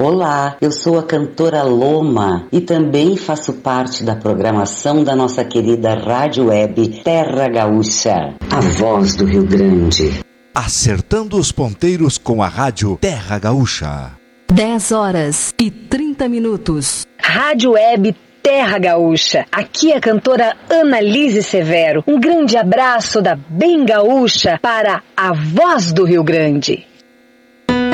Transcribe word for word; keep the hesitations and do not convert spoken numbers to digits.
Olá, eu sou a cantora Loma e também faço parte da programação da nossa querida rádio web Terra Gaúcha, a voz do Rio Grande. Acertando os ponteiros com a rádio Terra Gaúcha. dez horas e trinta minutos. Rádio Web Terra Gaúcha. Aqui é a cantora Annalise Severo. Um grande abraço da Bem Gaúcha para a voz do Rio Grande.